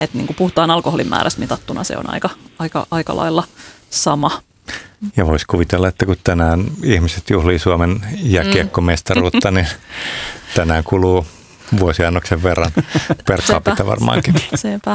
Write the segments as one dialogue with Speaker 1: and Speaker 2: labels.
Speaker 1: Että niin kuin puhtaan alkoholin määrästä mitattuna se on aika lailla sama.
Speaker 2: Ja voisi kuvitella, että kun tänään ihmiset juhlii Suomen jääkiekkomestaruutta, niin tänään kuluu vuosiannoksen verran per capita varmaankin.
Speaker 1: Sepä.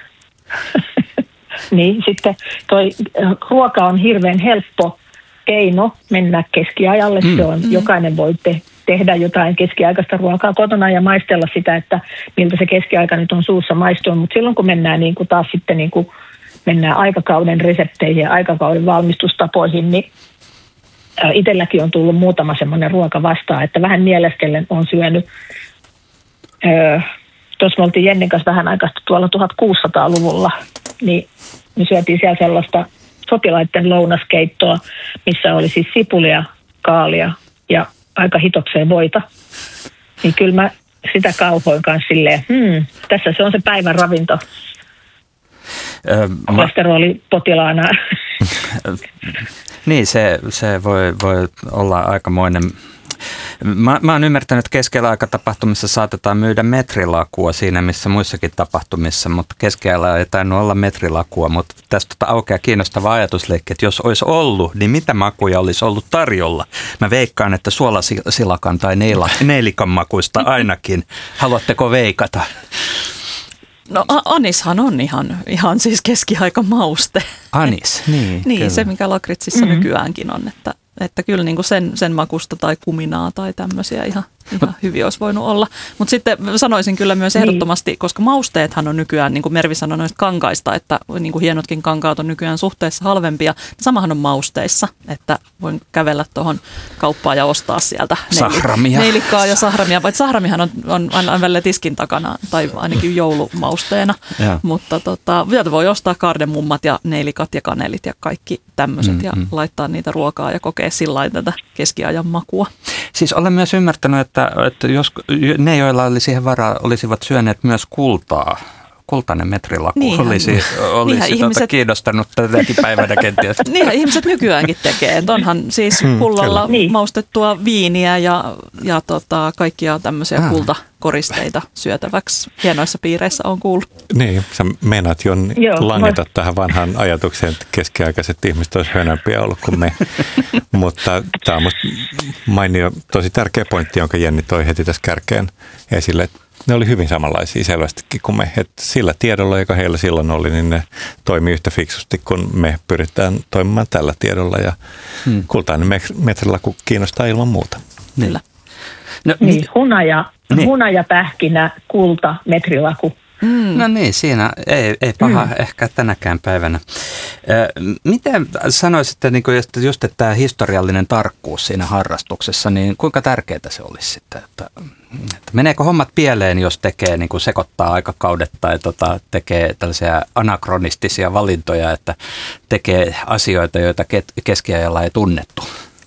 Speaker 3: Niin, sitten toi ruoka on hirveän helppo keino mennä keskiajalle. Se on, jokainen voi tehdä jotain keskiaikaista ruokaa kotona ja maistella sitä, että miltä se keskiaika nyt on suussa maistua. Mutta silloin kun mennään niin kuin taas sitten niin kuin mennään aikakauden resepteihin ja aikakauden valmistustapoihin, niin itselläkin on tullut muutama semmoinen ruoka vastaan, että vähän mieleskellen on syönyt. Tuossa me oltiin Jennin kanssa vähän aikaa tuolla 1600-luvulla, niin me syötiin siellä sellaista sotilaiden lounaskeittoa, missä oli siis sipulia, kaalia ja aika hitokseen voita. Niin kyllä mä sitä kauhoin kanssa silleen, tässä se on se päivän ravinto. Kolesterolipotilaana.
Speaker 4: Niin, se voi olla aikamoinen. Mä oon ymmärtänyt, että keskellä aikatapahtumissa saatetaan myydä metrilakua siinä, missä muissakin tapahtumissa, mutta keskellä ei tainnut olla metrilakua, mutta tästä aukeaa kiinnostava ajatusleikki, että jos olisi ollut, niin mitä makuja olisi ollut tarjolla? Mä veikkaan, että suolasilakan tai neilikan makuista ainakin. Haluatteko veikata?
Speaker 1: No anishan on ihan siis keskiaikamauste.
Speaker 4: Anis, niin.
Speaker 1: Niin, se mikä lakritsissa nykyäänkin on, että kyllä niin kuin sen makusta tai kuminaa tai tämmöisiä ihan hyvin olisi voinut olla. Mutta sitten sanoisin kyllä myös ehdottomasti, koska mausteethan on nykyään, niin kuin Mervi sanoi noista kankaista, että niin kuin hienotkin kankaat on nykyään suhteessa halvempia. Samahan on mausteissa, että voin kävellä tuohon kauppaan ja ostaa sieltä neilikkaa ja sahramia. Vai sahramihan on aina välillä tiskin takana tai ainakin joulumausteena. Mutta sieltä voi ostaa kardemummat ja neilikat ja kanelit ja kaikki tämmöiset ja laittaa niitä ruokaa ja kokea sillain tätä keskiajan makua.
Speaker 4: Siis olen myös ymmärtänyt, että jos ne, joilla oli siihen varaa, olisivat syöneet myös kultaa. Kultainen metrilaku olisi ihmiset kiinnostanut tätäkin päivänä kenties.
Speaker 1: Niinhän ihmiset nykyäänkin tekee. Onhan siis pullalla maustettua viiniä ja kaikkia tämmöisiä kultakoristeita syötäväksi. Hienoissa piireissä on kuullut.
Speaker 2: Niin, sä meinaat jo langeta tähän vanhaan ajatukseen, että keskiaikaiset ihmiset olisi hönämpiä ollut kuin me. Mutta tämä on musta mainio, tosi tärkeä pointti, jonka Jenni toi heti tässä kärkeen esille, että ne oli hyvin samanlaisia selvästikin kuin me. Että sillä tiedolla, joka heillä silloin oli, niin ne toimii yhtä fiksusti kuin me pyritään toimimaan tällä tiedolla. Ja kultainen metrilaku kiinnostaa ilman muuta.
Speaker 1: Kyllä.
Speaker 4: No,
Speaker 3: hunaja, pähkinä, kulta, metrilaku.
Speaker 4: No niin, siinä ei paha ehkä tänäkään päivänä. Miten sanoisitte, niin että just että tämä historiallinen tarkkuus siinä harrastuksessa, niin kuinka tärkeää se olisi sitten? Että meneekö hommat pieleen, jos tekee niin kuin sekoittaa aikakaudet tai tekee tällaisia anakronistisia valintoja, että tekee asioita, joita keskiajalla ei tunnettu?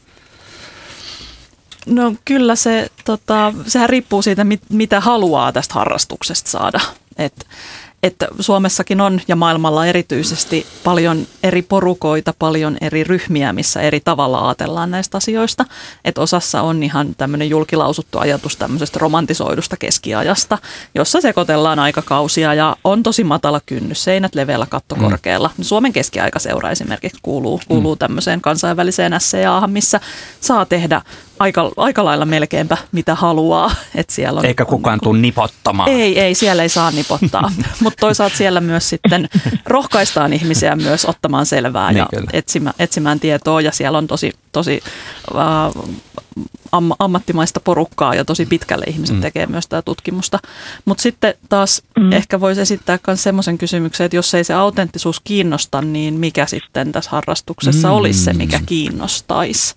Speaker 1: No kyllä sehän riippuu siitä, mitä haluaa tästä harrastuksesta saada. Että Suomessakin on ja maailmalla erityisesti paljon eri porukoita, paljon eri ryhmiä, missä eri tavalla ajatellaan näistä asioista. Että osassa on ihan tämmöinen julkilausuttu ajatus tämmöisestä romantisoidusta keskiajasta, jossa sekoitellaan aikakausia ja on tosi matala kynnys, seinät leveällä, katto korkealla. Suomen keskiaikaseura esimerkiksi kuuluu tämmöiseen kansainväliseen SCA:han, missä saa tehdä aika lailla melkeinpä mitä haluaa. Että
Speaker 4: eikä kukaan tule nipottamaan.
Speaker 1: Ei, siellä ei saa nipottaa. Mutta toisaalta siellä myös sitten rohkaistaan ihmisiä myös ottamaan selvää ja etsimään tietoa. Ja siellä on tosi ammattimaista porukkaa ja tosi pitkälle ihmiset tekee myös tätä tutkimusta. Mutta sitten taas ehkä voisi esittää myös semmoisen kysymyksen, että jos ei se autenttisuus kiinnosta, niin mikä sitten tässä harrastuksessa olisi se, mikä kiinnostaisi.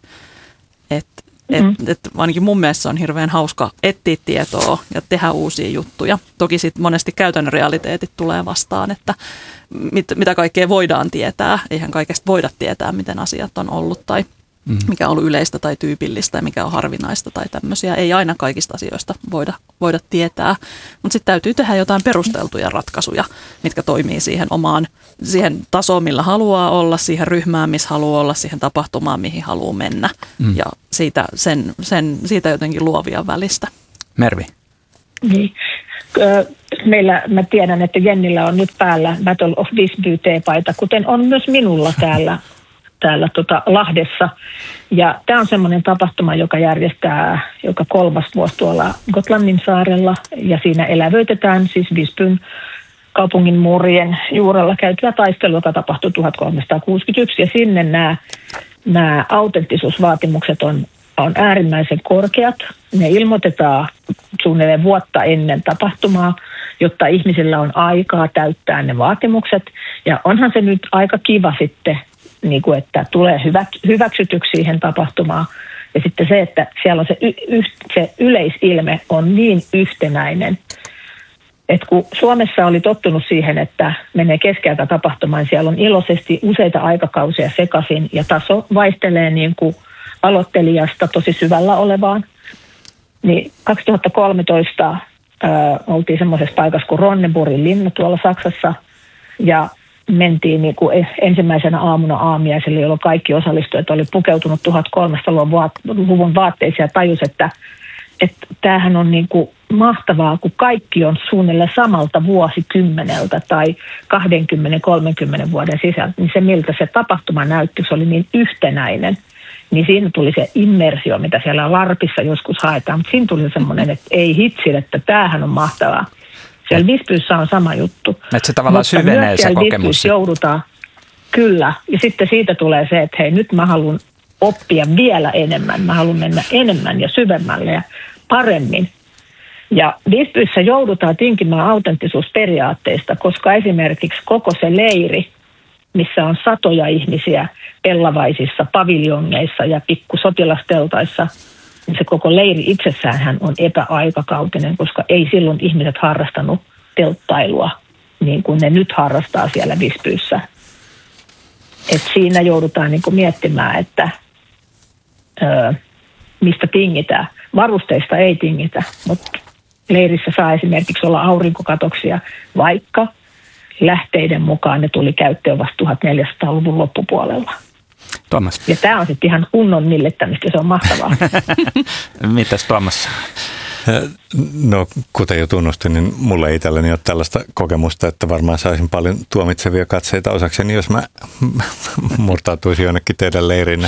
Speaker 1: Ainakin mun mielestä se on hirveän hauska etsiä tietoa ja tehdä uusia juttuja. Toki sitten monesti käytännön realiteetit tulee vastaan, että mitä kaikkea voidaan tietää. Eihän kaikesta voida tietää, miten asiat on ollut tai mikä on ollut yleistä tai tyypillistä ja mikä on harvinaista tai tämmöisiä. Ei aina kaikista asioista voida tietää, mutta sitten täytyy tehdä jotain perusteltuja ratkaisuja, mitkä toimii siihen tasoon, millä haluaa olla, siihen ryhmään, missä haluaa olla, siihen tapahtumaan, mihin haluaa mennä ja siitä jotenkin luovia välistä.
Speaker 4: Mervi.
Speaker 3: Niin. mä tiedän, että Jennillä on nyt päällä Battle of Visby -teepaita, kuten on myös minulla täällä Lahdessa. Ja tämä on semmoinen tapahtuma, joka järjestää joka 3. vuosi tuolla Gotlannin saarella. Ja siinä elävöitetään siis Visbyn kaupungin muurien juurella käytyä taistelua, joka tapahtui 1361. Ja sinne nämä autenttisuusvaatimukset on äärimmäisen korkeat. Ne ilmoitetaan suunnilleen vuotta ennen tapahtumaa, jotta ihmisillä on aikaa täyttää ne vaatimukset. Ja onhan se nyt aika kiva sitten, niin kuin, että tulee hyväksytyksi siihen tapahtumaan. Ja sitten se, että siellä on se yleisilme on niin yhtenäinen, että kun Suomessa oli tottunut siihen, että menee keskiaika tapahtumaan, niin siellä on iloisesti useita aikakausia sekaisin ja taso vaihtelee niin kuin aloittelijasta tosi syvällä olevaan. Niin 2013 oltiin semmoisessa paikassa kuin Ronneburgin linna tuolla Saksassa ja mentiin niin kuin ensimmäisenä aamuna aamiaiselle, jolloin kaikki osallistujat oli pukeutunut 1300-luvun vaatteisiin ja tajus, että tämähän on niin kuin mahtavaa, kun kaikki on suunnilleen samalta vuosikymmeneltä tai 20-30 vuoden sisältä, niin se miltä se tapahtuma näytti, se oli niin yhtenäinen. Niin siinä tuli se immersio, mitä siellä LARPissa joskus haetaan, mutta siinä tuli semmoinen, että ei hitsi, että tämähän on mahtavaa. Siellä Visbyssä on sama juttu.
Speaker 4: Että se tavallaan syvenee se kokemus.
Speaker 3: Joudutaan, kyllä. Ja sitten siitä tulee se, että hei, nyt mä haluan oppia vielä enemmän. Mä haluan mennä enemmän ja syvemmälle ja paremmin. Ja Visbyssä joudutaan tinkimään autenttisuusperiaatteista, koska esimerkiksi koko se leiri, missä on satoja ihmisiä pellavaisissa, paviljongeissa ja pikkusotilasteltaissa, niin se koko leiri itsessään on epäaikakautinen, koska ei silloin ihmiset harrastanut telttailua niin kuin ne nyt harrastaa siellä Visbyssä. Et siinä joudutaan niin kuin miettimään, että mistä tingitään. Varusteista ei tingitä, mutta leirissä saa esimerkiksi olla aurinkokatoksia, vaikka lähteiden mukaan ne tuli käyttöön vasta 1400-luvun loppupuolella.
Speaker 4: Tuomas.
Speaker 3: Ja tämä on sitten ihan kunnon nillettämistä, se on mahtavaa.
Speaker 4: Mitäs Tuomas?
Speaker 2: No kuten jo tunnustin, niin mulle ei itselläni ole tällaista kokemusta, että varmaan saisin paljon tuomitsevia katseita osakseni, jos mä murtautuisin jonnekin teidän leirinne.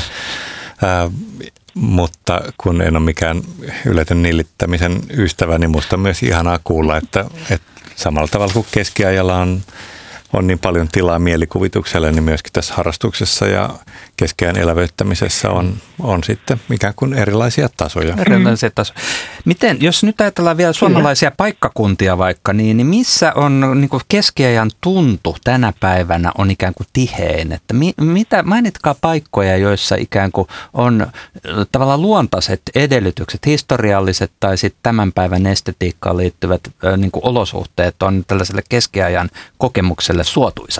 Speaker 2: Mutta kun en ole mikään yletön nillittämisen ystävä, niin musta on myös ihanaa kuulla, että samalla tavalla kuin keskiajalla on niin paljon tilaa mielikuvitukselle, niin myöskin tässä harrastuksessa ja keskiajan elävöittämisessä on sitten ikään kuin erilaisia tasoja.
Speaker 4: Erilaisia tasoja. Miten, jos nyt ajatellaan vielä suomalaisia paikkakuntia vaikka, niin missä on niin kuin keskiajan tuntu tänä päivänä on ikään kuin tihein? Että mainitkaa paikkoja, joissa ikään kuin on tavallaan luontaiset edellytykset, historialliset tai sitten tämän päivän estetiikkaan liittyvät niin kuin olosuhteet on tällaiselle keskiajan kokemukselle suotuisat?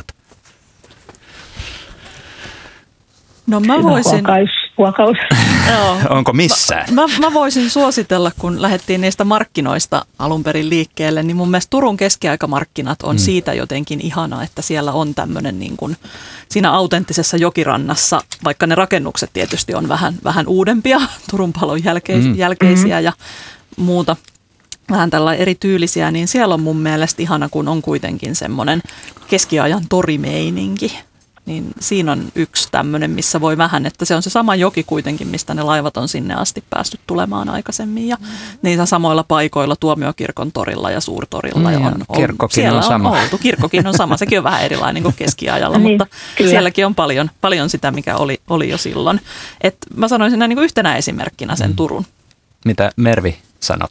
Speaker 1: No mä voisin...
Speaker 3: Huokaus.
Speaker 4: Onko missään?
Speaker 1: Mä voisin suositella, kun lähdettiin niistä markkinoista alun perin liikkeelle, niin mun mielestä Turun keskiaikamarkkinat on siitä jotenkin ihana, että siellä on tämmöinen niin kuin siinä autenttisessa jokirannassa, vaikka ne rakennukset tietysti on vähän uudempia, Turun palon jälkeisiä ja muuta. Vähän tällainen erityylisiä, niin siellä on mun mielestä ihana, kun on kuitenkin semmoinen keskiajan torimeininki. Niin siinä on yksi tämmöinen, missä voi vähän, että se on se sama joki kuitenkin, mistä ne laivat on sinne asti päässyt tulemaan aikaisemmin. Ja niitä samoilla paikoilla Tuomiokirkon torilla ja Suurtorilla
Speaker 4: kirkkokin on sama.
Speaker 1: Oltu. Kirkkokin on sama, sekin on vähän erilainen kuin keskiajalla,
Speaker 3: niin,
Speaker 1: mutta kyllä. Sielläkin on paljon sitä, mikä oli jo silloin. Et mä sanoisin näin niin kuin yhtenä esimerkkinä sen Turun.
Speaker 4: Mitä Mervi sanot?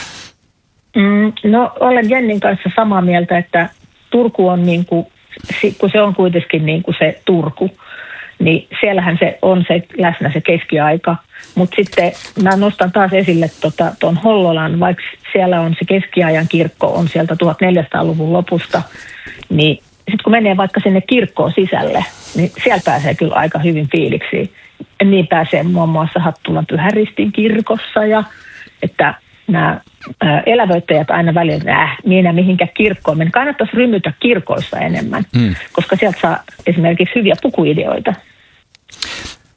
Speaker 3: No olen Jennin kanssa samaa mieltä, että Turku on niin kuin, kun se on kuitenkin niin kuin se Turku, niin siellähän se on se läsnä se keskiaika. Mutta sitten mä nostan taas esille tuon Hollolan, vaikka siellä on se keskiajan kirkko on sieltä 1400-luvun lopusta, niin sitten kun menee vaikka sinne kirkkoon sisälle, niin siellä pääsee kyllä aika hyvin fiiliksiin. Niin pääsee muun muassa Hattulan Pyhän Ristin kirkossa ja että nämä elävöittäjät aina välillä, minä mihinkä kirkkoon mennä. Kannattaisi rymytä kirkoissa enemmän, koska sieltä saa esimerkiksi hyviä pukuideoita.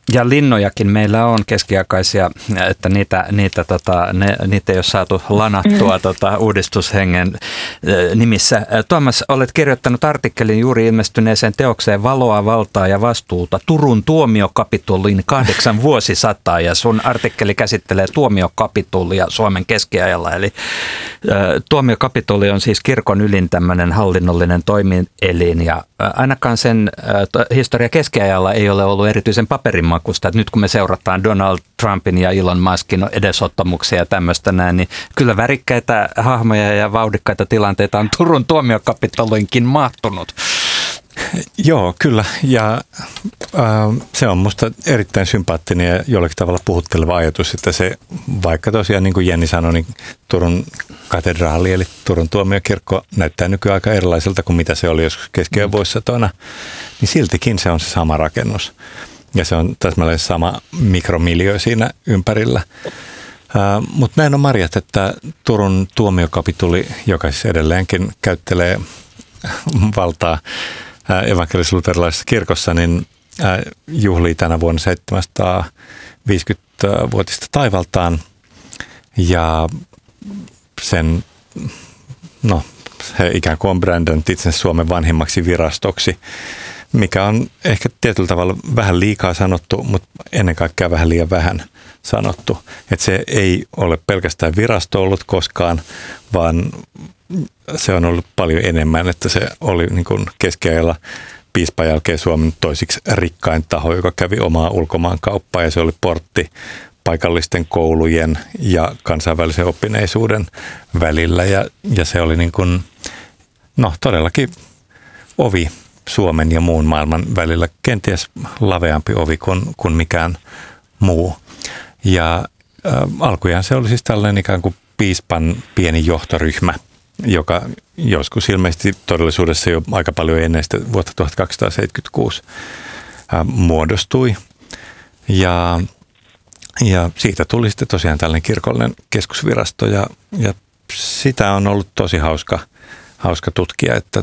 Speaker 4: Ja linnojakin meillä on keskiaikaisia, että niitä ei ole saatu lanattua uudistushengen nimissä. Tuomas, olet kirjoittanut artikkelin juuri ilmestyneeseen teokseen Valoa, valtaa ja vastuuta Turun tuomiokapitulin 8 vuosisataa, ja sun artikkeli käsittelee tuomiokapitulia Suomen keskiajalla. Eli tuomiokapituli on siis kirkon ylin tämmöinen hallinnollinen toimielin, ja ainakaan sen historia keskiajalla ei ole ollut erityisen paperinmakusta. Että nyt kun me seurataan Donald Trumpin ja Elon Muskin edesottamuksia ja tämmöistä näin, niin kyllä värikkäitä hahmoja ja vauhdikkaita tilanteita on Turun tuomiokapitolinkin mahtunut.
Speaker 2: Joo, kyllä. Ja se on musta erittäin sympaattinen ja jollakin tavalla puhutteleva ajatus, että se, vaikka tosiaan niin kuin Jenni sanoi, niin Turun katedraali eli Turun tuomiokirkko näyttää nykyään aika erilaiselta kuin mitä se oli joskus keskiajan vuosisatoina, niin siltikin se on se sama rakennus. Ja se on täsmälleen sama mikromiljöö siinä ympärillä. Mutta näin on Marjat, että Turun tuomiokapituli, joka siis edelleenkin käyttelee valtaa evankelis-luterilaisessa kirkossa, niin juhlii tänä vuonna 750-vuotista taivaltaan. Ja sen, he ikään kuin on brändännyt itsensä Suomen vanhimmaksi virastoksi, mikä on ehkä tietyllä tavalla vähän liikaa sanottu, mutta ennen kaikkea vähän liian vähän sanottu. Että se ei ole pelkästään virasto ollut koskaan, vaan se on ollut paljon enemmän, että se oli niin kuin keskiajalla piispan jälkeen Suomen toisiksi rikkain taho, joka kävi omaa ulkomaankauppaa, ja se oli portti paikallisten koulujen ja kansainvälisen oppineisuuden välillä, ja se oli niin kuin, todellakin ovi Suomen ja muun maailman välillä, kenties laveampi ovi kuin mikään muu. Ja alkujaan se oli siis tällainen ikään kuin piispan pieni johtoryhmä, joka joskus ilmeisesti todellisuudessa jo aika paljon ennen sitä vuotta 1276 muodostui. Ja siitä tuli sitten tosiaan tällainen kirkollinen keskusvirasto, ja sitä on ollut tosi hauska tutkia, että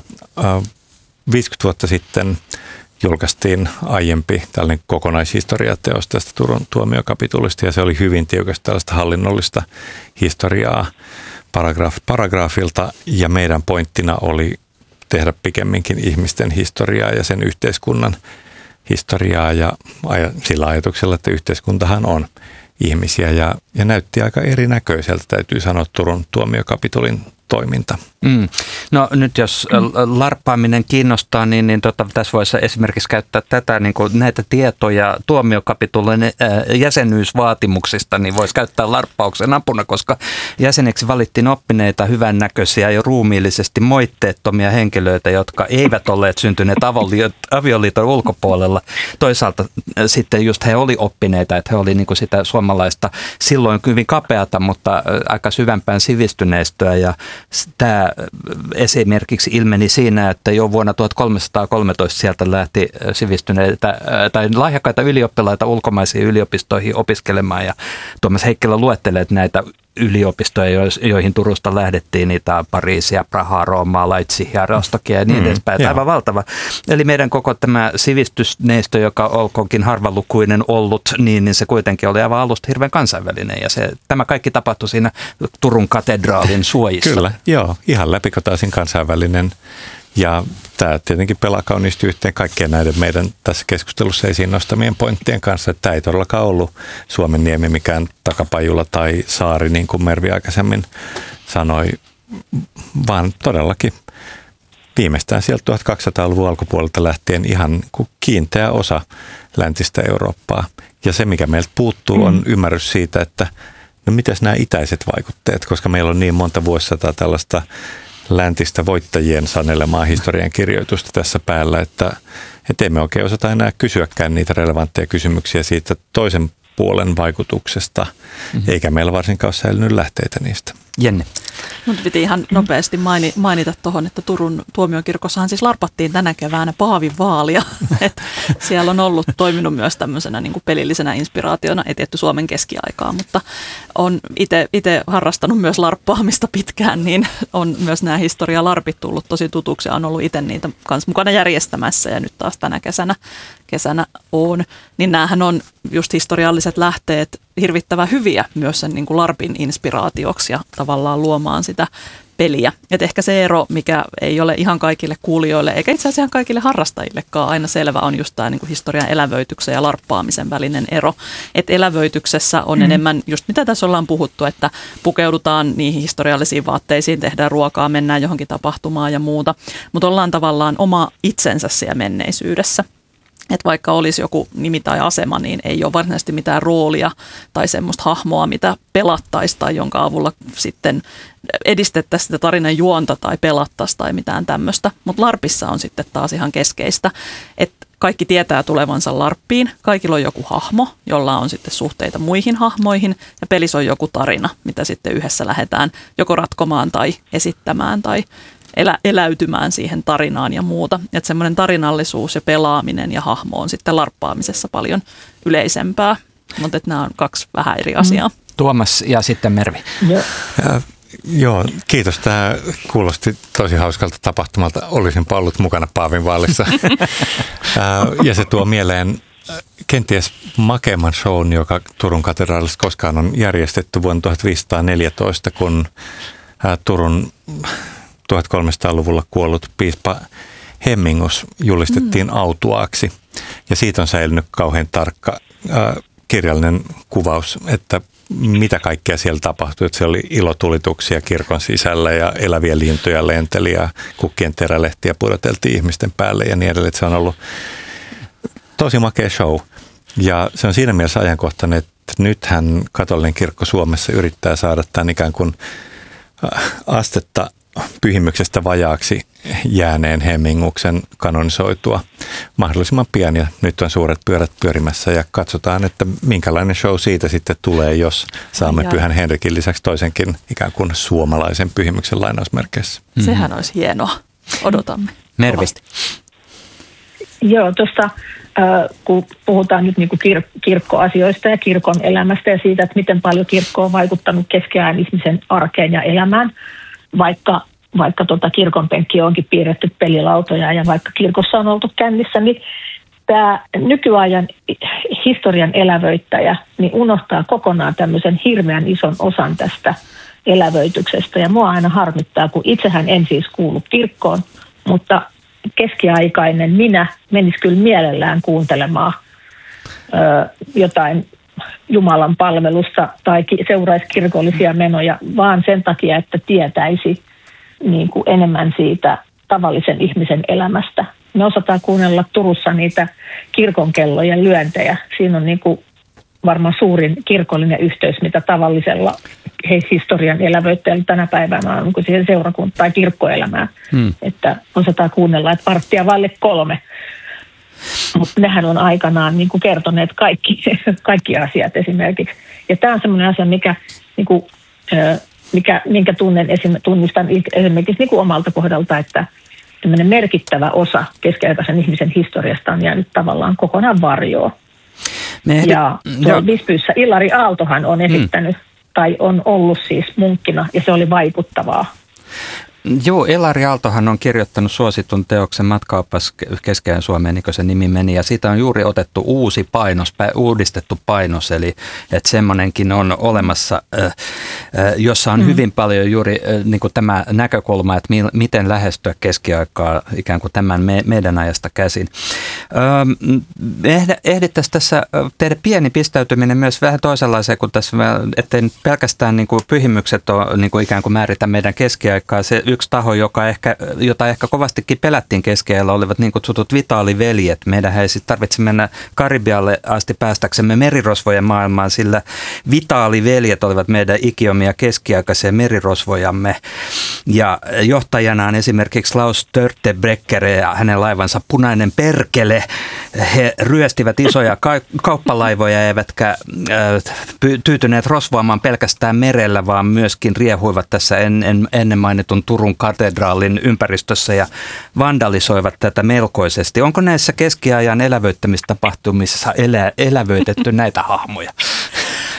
Speaker 2: 50 vuotta sitten julkaistiin aiempi tällainen kokonaishistoriateos tästä Turun tuomiokapitulista, ja se oli hyvin tiukasti tällaista hallinnollista historiaa paragraafilta, ja meidän pointtina oli tehdä pikemminkin ihmisten historiaa ja sen yhteiskunnan historiaa, ja sillä ajatuksella, että yhteiskuntahan on ihmisiä, ja näytti aika erinäköiseltä, täytyy sanoa, Turun tuomiokapitulin toiminta.
Speaker 4: No nyt jos larppaaminen kiinnostaa, niin tässä voisi esimerkiksi käyttää tätä, niin kuin näitä tietoja tuomiokapitulin jäsenyysvaatimuksista, niin voisi käyttää larppauksen apuna, koska jäseneksi valittiin oppineita, hyvännäköisiä ja ruumiillisesti moitteettomia henkilöitä, jotka eivät olleet syntyneet avioliiton ulkopuolella. Toisaalta sitten just he oli oppineita, että he oli niin kuin sitä suomalaista silloin hyvin kapeata, mutta aika syvämpään sivistyneistöä, ja tämä esimerkiksi ilmeni siinä, että jo vuonna 1313 sieltä lähti sivistyneitä tai lahjakkaita ylioppilaita ulkomaisiin yliopistoihin opiskelemaan, ja Tuomas Heikkilä luettelee näitä yliopistoja, joihin Turusta lähdettiin, niitä Pariisia, Prahaa, Roomaa, Leipzigia, Rostokia ja niin edespäin. Aivan valtava. Eli meidän koko tämä sivistysneistö, joka olkoonkin harvalukuinen ollut, niin se kuitenkin oli aivan alusta hirveän kansainvälinen, ja tämä kaikki tapahtui siinä Turun katedraalin suojissa.
Speaker 2: Kyllä, joo, ihan läpikotaisin kansainvälinen. Ja tämä tietenkin pelaa kauniisti yhteen kaikkien näiden meidän tässä keskustelussa esiin nostamien pointtien kanssa, että tämä ei todellakaan ollut Suomenniemi mikään takapajula tai saari, niin kuin Mervi aikaisemmin sanoi, vaan todellakin viimeistään sieltä 1200-luvun alkupuolelta lähtien ihan kiinteä osa läntistä Eurooppaa. Ja se, mikä meiltä puuttuu, on ymmärrys siitä, että mitäs nämä itäiset vaikutteet, koska meillä on niin monta vuosisataa tällaista läntistä voittajien sanelemaa historian kirjoitusta tässä päällä, että emme oikein osata enää kysyäkään niitä relevantteja kysymyksiä siitä toisen puolen vaikutuksesta, eikä meillä varsinkaan ole säilynyt lähteitä niistä.
Speaker 4: Jenni.
Speaker 1: Mutta piti ihan nopeasti mainita tuohon, että Turun tuomiokirkossahan siis larpattiin tänä keväänä paavin vaalia. Et siellä on toiminut myös tämmöisenä niin kuin pelillisenä inspiraationa, ei tietty Suomen keskiaikaa, mutta on itse harrastanut myös larppaamista pitkään, niin on myös nämä historialarpit tullut tosi tutuksi ja on ollut itse niitä kanssa mukana järjestämässä, ja nyt taas tänä kesänä kesänä on, niin näähän on just historialliset lähteet hirvittävän hyviä myös sen niin kuin LARPin inspiraatioksi ja tavallaan luomaan sitä peliä. Et ehkä se ero, mikä ei ole ihan kaikille kuulijoille, eikä itse asiassa ihan kaikille harrastajillekaan aina selvä, on just tämä niin kuin historian elävöityksen ja larppaamisen välinen ero. Että elävöityksessä on enemmän just mitä tässä ollaan puhuttu, että pukeudutaan niihin historiallisiin vaatteisiin, tehdään ruokaa, mennään johonkin tapahtumaan ja muuta, mutta ollaan tavallaan oma itsensä siellä menneisyydessä. Että vaikka olisi joku nimi tai asema, niin ei ole varsinaisesti mitään roolia tai semmoista hahmoa, mitä pelattaisiin tai jonka avulla sitten edistettäisiin sitä tarinan juonta tai pelattaisiin tai mitään tämmöistä. Mutta LARPissa on sitten taas ihan keskeistä, että kaikki tietää tulevansa LARPiin. Kaikilla on joku hahmo, jolla on sitten suhteita muihin hahmoihin ja pelissä on joku tarina, mitä sitten yhdessä lähdetään joko ratkomaan tai esittämään tai eläytymään siihen tarinaan ja muuta. Että semmoinen tarinallisuus ja pelaaminen ja hahmo on sitten larppaamisessa paljon yleisempää, mutta nämä on kaksi vähän eri asiaa.
Speaker 4: Tuomas ja sitten Mervi.
Speaker 2: Joo, kiitos. Tämä kuulosti tosi hauskalta tapahtumalta. Olisinpa ollut mukana Paavinvaalissa. Ja se tuo mieleen kenties makeimman shown, joka Turun katedraalissa koskaan on järjestetty vuonna 1514, kun Turun 1300-luvulla kuollut piispa Hemmingus julistettiin autuaaksi. Ja siitä on säilynyt kauhean tarkka kirjallinen kuvaus, että mitä kaikkea siellä tapahtui. Että siellä oli ilotulituksia kirkon sisällä ja eläviä lintuja lenteli ja kukkien terälehtiä pudoteltiin ihmisten päälle ja niin edelleen. Että se on ollut tosi makea show. Ja se on siinä mielessä ajankohtainen, että nythän katolinen kirkko Suomessa yrittää saada tämän ikään kuin astetta pyhimyksestä vajaaksi jääneen Hemminguksen kanonisoitua mahdollisimman pian. Ja nyt on suuret pyörät pyörimässä ja katsotaan, että minkälainen show siitä sitten tulee, jos saamme Pyhän Henrikin lisäksi toisenkin ikään kuin suomalaisen pyhimyksen lainausmerkeissä.
Speaker 1: Sehän olisi hienoa. Odotamme.
Speaker 4: Mervisti.
Speaker 3: Joo, tuosta kun puhutaan nyt niin kuin kirkkoasioista ja kirkon elämästä ja siitä, että miten paljon kirkko on vaikuttanut keskiajan ihmisen arkeen ja elämään, vaikka kirkon penkkiä onkin piirretty pelilautoja ja vaikka kirkossa on oltu kännissä, niin tämä nykyajan historian elävöittäjä niin unohtaa kokonaan tämmöisen hirveän ison osan tästä elävöityksestä. Ja mua aina harmittaa, kun itsehän en siis kuulu kirkkoon, mutta keskiaikainen minä menisi kyllä mielellään kuuntelemaan jotain Jumalan palvelusta tai seuraisi kirkollisia menoja, vaan sen takia, että tietäisi niin kuin enemmän siitä tavallisen ihmisen elämästä. Me osataan kuunnella Turussa niitä kirkonkellojen lyöntejä. Siinä on niin kuin varmaan suurin kirkollinen yhteys, mitä tavallisella historian elävöittäjällä tänä päivänä on kuin siihen seurakunta- tai kirkkoelämään. Että osataan kuunnella, että 2:45. Mutta nehän on aikanaan niin kuin kertoneet kaikki asiat esimerkiksi. Ja tämä on semmoinen asia, minkä tunnistan esimerkiksi niin kuin omalta kohdalta, että tämmöinen merkittävä osa keskiaikaisen ihmisen historiasta on jäänyt tavallaan kokonaan varjoon. Ja Vispyyssä Ilari Aaltohan on esittänyt, tai on ollut siis munkkina, ja se oli vaikuttavaa.
Speaker 4: Joo, Ilari Aaltohan on kirjoittanut suositun teoksen Matkaoppas keskiajan Suomeen, niin kuin se nimi meni, ja siitä on juuri otettu uusi painos, uudistettu painos, eli että semmoinenkin on olemassa, jossa on hyvin paljon juuri niin kuin tämä näkökulma, että miten lähestyä keskiaikaa ikään kuin tämän meidän ajasta käsin. Ehdittäisiin tässä tehdä pieni pistäytyminen myös vähän toisenlaiseen kuin tässä, ettei pelkästään niin kuin pyhimykset ole niin kuin ikään kuin määritä meidän keskiaikaa. Se yksi taho, jota ehkä kovastikin pelättiin keskiajalla, olivat niin kutsutut vitaaliveljet. Meidän ei sitten tarvitse mennä Karibialle asti päästäksemme merirosvojen maailmaan, sillä vitaaliveljet olivat meidän ikiomia keskiaikaisia merirosvojamme. Ja johtajana on esimerkiksi Klaus Törtebrecker ja hänen laivansa Punainen Perkele. He ryöstivät isoja kauppalaivoja, eivätkä tyytyneet rosvoamaan pelkästään merellä, vaan myöskin riehuivat tässä ennen mainitun Turun katedraalin ympäristössä ja vandalisoivat tätä melkoisesti. Onko näissä keskiajan elävöittämistapahtumissa elävöitetty näitä hahmoja?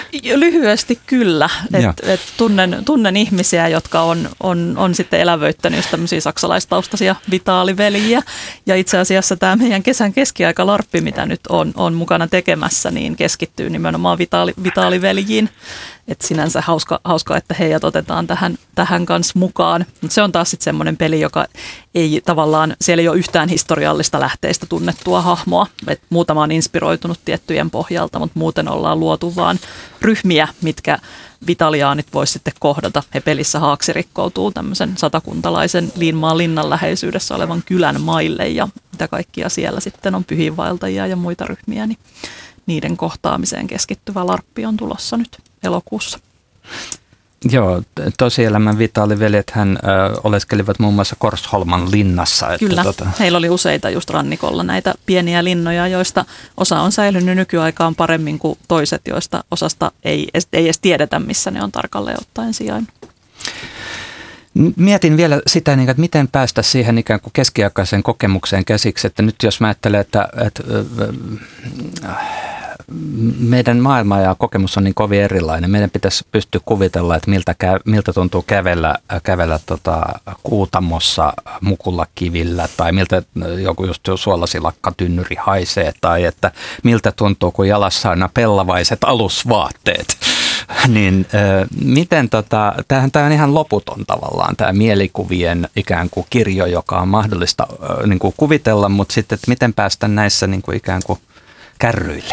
Speaker 1: Lyhyesti kyllä. Tunnen ihmisiä, jotka on sitten elävöittänyt just tämmöisiä saksalaistaustaisia vitaaliveljiä. Ja itse asiassa tämä meidän kesän keskiaikalarppi, mitä nyt on mukana tekemässä, niin keskittyy nimenomaan vitaaliveljiin. Että sinänsä hauska, että heidät otetaan tähän kanssa mukaan. Mutta se on taas sitten semmoinen peli, joka ei tavallaan, siellä ei ole yhtään historiallista lähteistä tunnettua hahmoa. Et muutama on inspiroitunut tiettyjen pohjalta, mutta muuten ollaan luotu vaan ryhmiä, mitkä vitaliaanit vois sitten kohdata. He pelissä haaksi rikkoutuu tämmöisen satakuntalaisen Liinmaan linnan läheisyydessä olevan kylän maille ja mitä kaikkia siellä sitten on pyhiinvaeltajia ja muita ryhmiä, niin niiden kohtaamiseen keskittyvä larppi on tulossa nyt elokuussa.
Speaker 4: Joo, tosielämän vitaaliveljethän oleskelivat muun muassa Korsholman linnassa.
Speaker 1: Kyllä, heillä oli useita just rannikolla näitä pieniä linnoja, joista osa on säilynyt nykyaikaan paremmin kuin toiset, joista osasta ei edes tiedetä, missä ne on tarkalleen ottaen sijainnut.
Speaker 4: Mietin vielä sitä, että miten päästä siihen ikään kuin keskiaikaiseen kokemukseen käsiksi, että nyt jos mä ajattelen, että meidän maailma ja kokemus on niin kovin erilainen. Meidän pitäisi pystyä kuvitella, että miltä tuntuu kävellä Kuutamossa Mukulakivillä tai miltä joku just suolasilakkatynnyri haisee tai että miltä tuntuu, kun jalassa on pellavaiset alusvaatteet. Niin miten tämä on ihan loputon tavallaan tämä mielikuvien ikään kuin kirjo, joka on mahdollista niin kuin kuvitella, mutta sitten että miten päästä näissä niin kuin ikään kuin kärryille?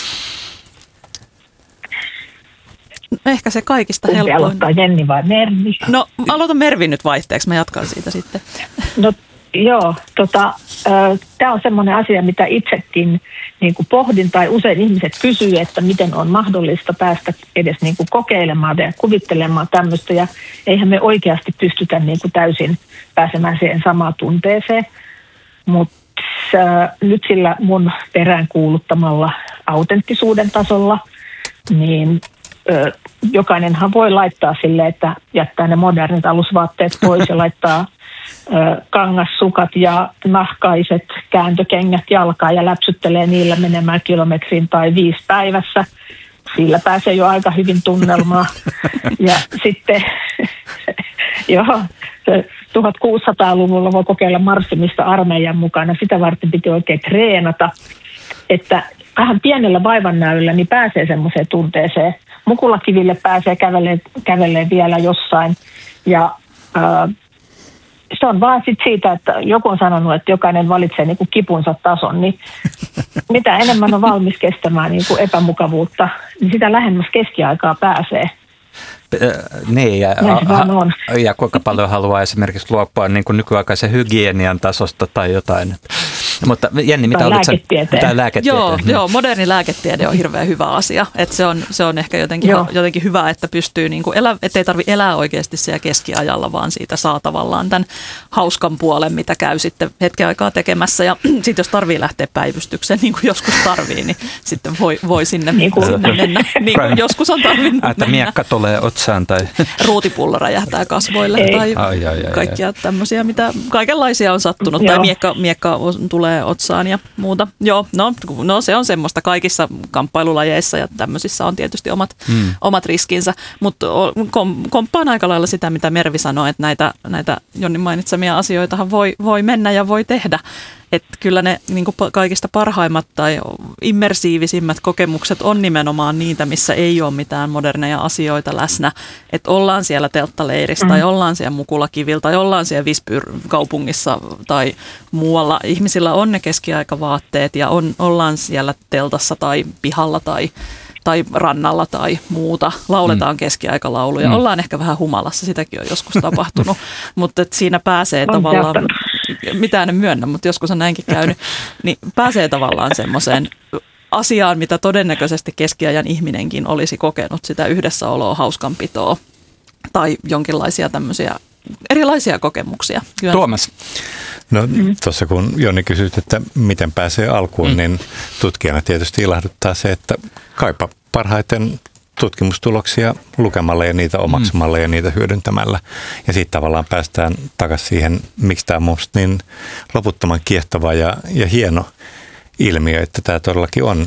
Speaker 1: Ehkä se kaikista helpoin.
Speaker 3: Aloittaa Jenni vai Mervi?
Speaker 1: No aloita Mervi nyt vaihteeksi, mä jatkan siitä sitten.
Speaker 3: No joo, tämä on semmoinen asia, mitä itsekin niin kuin pohdin tai usein ihmiset kysyy, että miten on mahdollista päästä edes niin kuin kokeilemaan ja kuvittelemaan tämmöistä ja eihän me oikeasti pystytä niin kuin täysin pääsemään siihen samaan tunteeseen, mutta nyt sillä mun peräänkuuluttamalla autenttisuuden tasolla, niin jokainenhan voi laittaa sille, että jättää ne modernit alusvaatteet pois ja laittaa kangassukat ja nahkaiset kääntökengät jalkaan ja läpsyttelee niillä menemään kilometrin tai 5 päivässä. Sillä pääsee jo aika hyvin tunnelmaa. Ja sitten 1600-luvulla voi kokeilla marssimista armeijan mukana. Sitä varten piti oikein treenata, että vähän pienellä vaivannäyllä niin pääsee semmoiseen tunteeseen. Mukulakiville pääsee kävelee vielä jossain ja se on vaan sit siitä, että joku on sanonut, että jokainen valitsee niin kuin kipunsa tason, niin mitä enemmän on valmis kestämään niin kuin epämukavuutta, niin sitä lähemmäs keskiaikaa pääsee.
Speaker 4: Niin, ja kuinka paljon haluaa esimerkiksi luopua niin kuin nykyaikaisen hygienian tasosta tai jotain. Mutta Jenni, mitä olit lääketieteen?
Speaker 1: Joo, moderni lääketiede on hirveän hyvä asia. Että se on ehkä jotenkin hyvä, että pystyy niinku ettei tarvitse elää oikeasti siellä keskiajalla, vaan siitä saa tavallaan tämän hauskan puolen, mitä käy sitten hetken aikaa tekemässä. Ja sitten jos tarvii lähteä päivystykseen, niin kuin joskus tarvii, niin sitten voi sinne mennä. Niin kuin joskus on tarvinnut mennä.
Speaker 4: Että miekka tulee otsaan tai
Speaker 1: ruutipullo räjähtää kasvoille tai kaikkia tämmöisiä, mitä kaikenlaisia on sattunut. Tai miekka tulee otsaan ja muuta. Joo, no se on semmoista. Kaikissa kamppailulajeissa ja tämmöisissä on tietysti omat riskinsä, mutta komppaan aika lailla sitä, mitä Mervi sanoi, että näitä Jonnin mainitsemia asioitahan voi mennä ja voi tehdä. Että kyllä ne niin kuin kaikista parhaimmat tai immersiivisimmät kokemukset on nimenomaan niitä, missä ei ole mitään moderneja asioita läsnä. Että ollaan siellä telttaleirissä tai ollaan siellä Mukulakivillä tai ollaan siellä Visby-kaupungissa tai muualla. Ihmisillä on ne keskiaikavaatteet ja ollaan siellä teltassa tai pihalla tai rannalla tai muuta. Lauletaan keskiaikalauluja. Ollaan ehkä vähän humalassa, sitäkin on joskus tapahtunut, mutta siinä pääsee tavallaan, mitään en myönnä, mutta joskus on näinkin käynyt, niin pääsee tavallaan semmoiseen asiaan, mitä todennäköisesti keskiajan ihminenkin olisi kokenut, sitä yhdessäoloa, hauskanpitoa tai jonkinlaisia tämmöisiä erilaisia kokemuksia.
Speaker 4: Tuomas.
Speaker 2: No tuossa kun Jonni kysyt, että miten pääsee alkuun, niin tutkijana tietysti ilahduttaa se, että kaipa parhaiten tutkimustuloksia lukemalla ja niitä omaksumalla ja niitä hyödyntämällä. Ja sitten tavallaan päästään takaisin siihen, miksi tämä on musta niin loputtoman kiehtova ja hieno ilmiö, että tämä todellakin on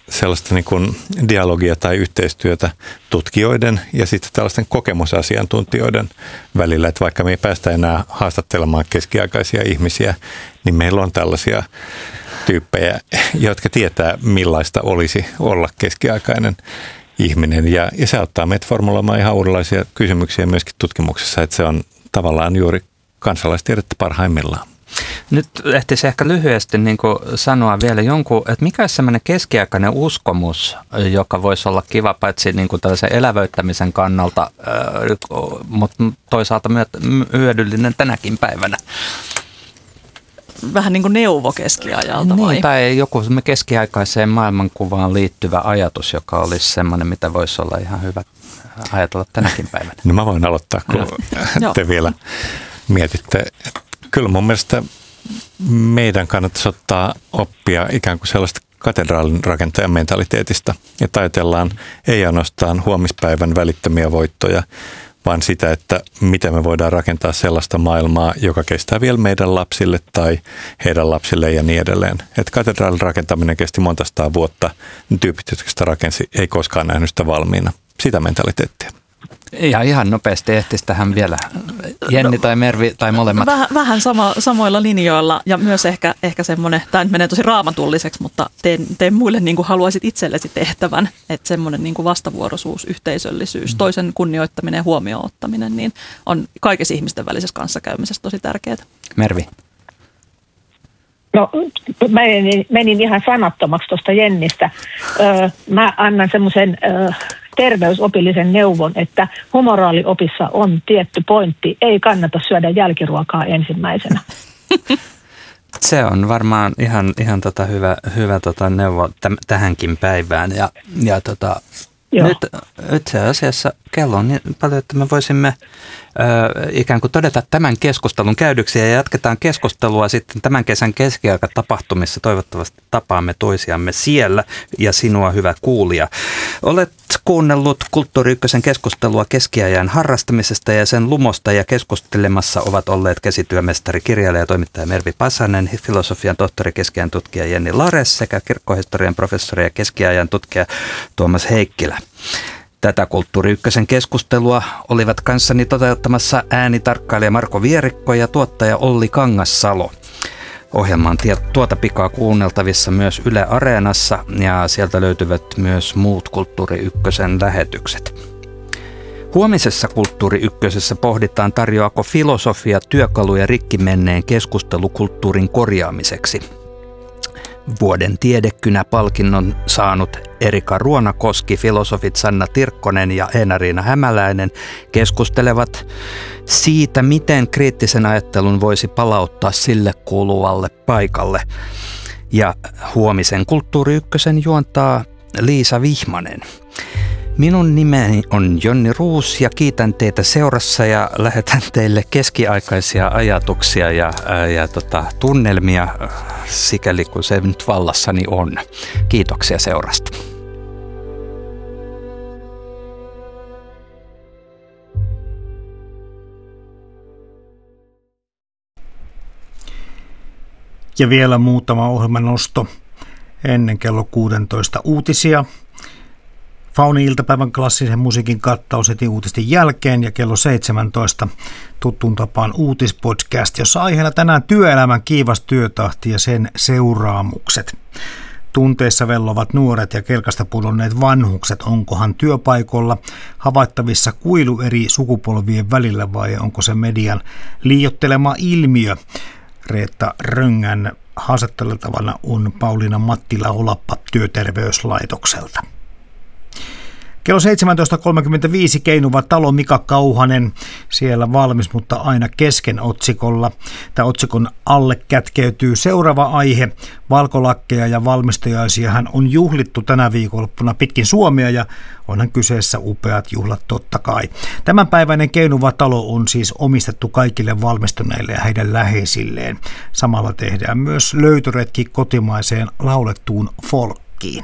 Speaker 2: sellaista niin kuin dialogia tai yhteistyötä tutkijoiden ja sitten tällaisten kokemusasiantuntijoiden välillä, että vaikka me ei päästä enää haastattelemaan keskiaikaisia ihmisiä, niin meillä on tällaisia tyyppejä, jotka tietää millaista olisi olla keskiaikainen ihminen ja se auttaa meitä formuloimaan ihan uudenlaisia kysymyksiä myöskin tutkimuksessa, että se on tavallaan juuri kansalaistiedettä parhaimmillaan.
Speaker 4: Nyt ehtisi ehkä lyhyesti niin kuin sanoa vielä jonkun, että mikä on sellainen keskiaikainen uskomus, joka voisi olla kiva paitsi niin kuin tällaisen elävöittämisen kannalta, mutta toisaalta myös hyödyllinen tänäkin päivänä.
Speaker 1: Vähän niin kuin neuvo keskiajalta vai?
Speaker 4: Niin, tai joku keskiaikaiseen maailmankuvaan liittyvä ajatus, joka olisi sellainen, mitä voisi olla ihan hyvä ajatella tänäkin päivänä.
Speaker 2: No mä voin aloittaa, kun te vielä mietitte. Kyllä mun mielestä meidän kannattaisi ottaa oppia ikään kuin sellaista katedraalin rakentajan mentaliteetista, että ajatellaan ei ainoastaan huomispäivän välittömiä voittoja, vaan sitä, että miten me voidaan rakentaa sellaista maailmaa, joka kestää vielä meidän lapsille tai heidän lapsille ja niin edelleen. Että katedraalin rakentaminen kesti monta sataa vuotta, tyypit, jotka sitä rakensi, ei koskaan nähnyt sitä valmiina. Sitä mentaliteettia.
Speaker 4: Ja ihan nopeasti ehtisi tähän vielä Jenni tai Mervi tai molemmat.
Speaker 1: Vähän samoilla linjoilla ja myös ehkä semmoinen, tämä nyt menee tosi raamatulliseksi, mutta teen muille niin kuin haluaisit itsellesi tehtävän, että semmoinen niin kuin vastavuoroisuus, yhteisöllisyys, toisen kunnioittaminen ja huomioon ottaminen niin on kaikessa ihmisten välisessä kanssakäymisessä tosi tärkeää.
Speaker 4: Mervi.
Speaker 3: No, menin ihan sanattomaksi tuosta Jennistä. Mä annan semmoisen terveysopillisen neuvon, että humoraaliopissa on tietty pointti. Ei kannata syödä jälkiruokaa ensimmäisenä.
Speaker 4: Se on varmaan ihan hyvä neuvo tähänkin päivään. Nyt itse asiassa kello on niin paljon, että me voisimme ikään kuin todeta tämän keskustelun käydyksi ja jatketaan keskustelua sitten tämän kesän keskiaikatapahtumissa. Toivottavasti tapaamme toisiamme siellä ja sinua hyvä kuulija. Olet kuunnellut Kulttuuri Ykkösen keskustelua keskiajan harrastamisesta ja sen lumosta ja keskustelemassa ovat olleet käsityömestari, kirjailija ja toimittaja Mervi Pasanen, filosofian tohtori, keskiajan tutkija Jenni Lares sekä kirkkohistorian professori ja keskiajan tutkija Tuomas Heikkilä. Tätä Kulttuuri Ykkösen keskustelua olivat kanssani toteuttamassa äänitarkkailija Marko Vierikko ja tuottaja Olli Kangassalo. Ohjelma on tuota pikaa kuunneltavissa myös Yle Areenassa ja sieltä löytyvät myös muut Kulttuuri Ykkösen lähetykset. Huomisessa Kulttuuri Ykkösessä pohditaan, tarjoako filosofia työkaluja rikki menneen keskustelukulttuurin korjaamiseksi. Vuoden tiedekynä-palkinnon saanut Erika Ruonakoski, filosofit Sanna Tirkkonen ja Eena-Riina Hämäläinen keskustelevat siitä, miten kriittisen ajattelun voisi palauttaa sille kuuluvalle paikalle. Ja huomisen Kulttuuri Ykkösen juontaa Liisa Vihmanen. Minun nimeni on Jonni Ruus ja kiitän teitä seurassa ja lähetän teille keskiaikaisia ajatuksia ja tunnelmia sikäli kun se nyt vallassani on. Kiitoksia seurasta.
Speaker 5: Ja vielä muutama ohjelmanosto ennen kello 16 uutisia. Fauni-iltapäivän klassisen musiikin kattaus heti uutisten jälkeen ja kello 17 tuttuun tapaan uutispodcast, jossa aiheena tänään työelämän kiivas työtahti ja sen seuraamukset. Tunteissa vellovat nuoret ja kelkasta pudonneet vanhukset, onkohan työpaikoilla havaittavissa kuilu eri sukupolvien välillä vai onko se median liioittelema ilmiö? Reetta Röngän haastatteltavana on Pauliina Mattila-Olappa Työterveyslaitokselta. Kello 17.35 keinuva talo Mika Kauhanen, siellä valmis, mutta aina kesken otsikolla. Tämä otsikon alle kätkeytyy seuraava aihe. Valkolakkeja ja valmistajaisiahan on juhlittu tänä viikonloppuna pitkin Suomea ja onhan kyseessä upeat juhlat totta kai. Tämänpäiväinen keinuva talo on siis omistettu kaikille valmistuneille ja heidän läheisilleen. Samalla tehdään myös löytöretki kotimaiseen laulettuun folkkiin.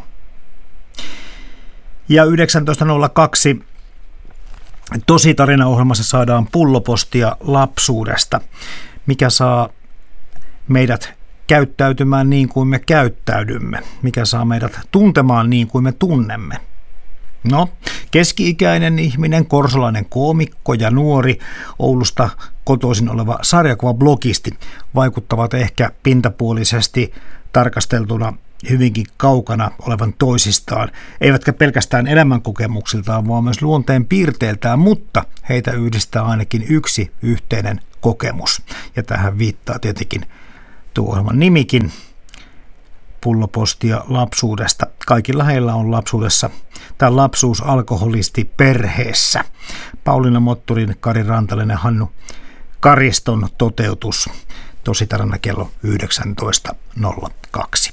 Speaker 5: Ja 19.02 Tositarina-ohjelmassa saadaan pullopostia lapsuudesta, mikä saa meidät käyttäytymään niin kuin me käyttäydymme? Mikä saa meidät tuntemaan niin kuin me tunnemme? No, keski-ikäinen ihminen, korsolainen koomikko ja nuori Oulusta kotoisin oleva sarjakuvablogisti vaikuttavat ehkä pintapuolisesti tarkasteltuna hyvinkin kaukana olevan toisistaan, eivätkä pelkästään elämänkokemuksiltaan, vaan myös luonteen piirteiltään, mutta heitä yhdistää ainakin yksi yhteinen kokemus. Ja tähän viittaa tietenkin tuo ohjelman nimikin, Pullopostia lapsuudesta. Kaikilla heillä on lapsuudessa tämä lapsuus alkoholisti perheessä. Pauliina Motturin, Kari Rantanen ja Hannu Kariston toteutus. Tositarina kello 19.02.